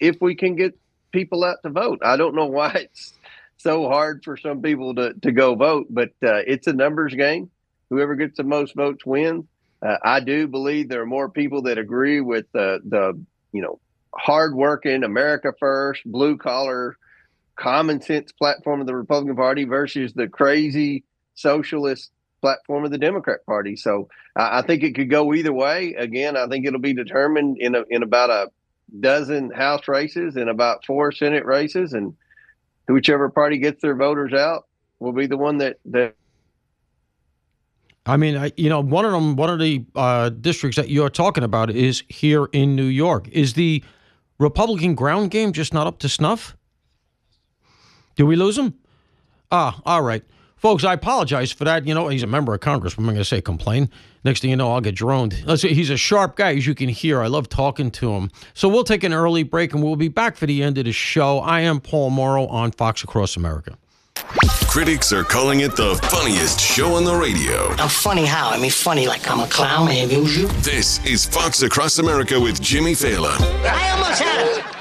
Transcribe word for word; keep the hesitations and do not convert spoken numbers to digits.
if we can get people out to vote. I don't know why it's so hard for some people to, to go vote, but uh, it's a numbers game. Whoever gets the most votes wins. Uh, I do believe there are more people that agree with the, the you know, hardworking, America first, blue collar, common sense platform of the Republican Party versus the crazy socialist platform of the Democrat Party. So uh, I think it could go either way. Again, I think it'll be determined in a, in about a dozen House races and about four Senate races, and whichever party gets their voters out will be the one that that. I mean, I, you know, one of them, one of the uh, districts that you're talking about is here in New York. Is the Republican ground game just not up to snuff? Did we lose him? Ah, all right. Folks, I apologize for that. You know, he's a member of Congress. I'm going to say complain. Next thing you know, I'll get droned. Let's say he's a sharp guy, as you can hear. I love talking to him. So we'll take an early break, and we'll be back for the end of the show. I am Paul Morrow on Fox Across America. Critics are calling it the funniest show on the radio. I'm funny how? I mean, funny like I'm a clown, I amuse you. This is Fox Across America with Jimmy Fallon. I almost had it.